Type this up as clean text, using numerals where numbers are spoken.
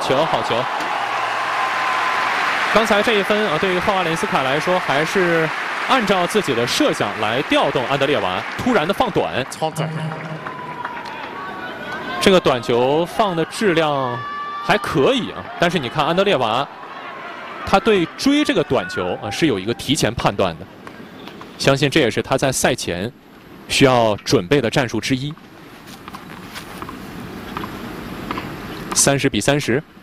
球，好球！刚才这一分啊，对于赫瓦连斯卡来说，还是按照自己的设想来调动安德烈瓦，突然的放短。这个短球放的质量还可以啊，但是你看安德烈瓦，他对追这个短球啊是有一个提前判断的，相信这也是他在赛前需要准备的战术之一。30比30。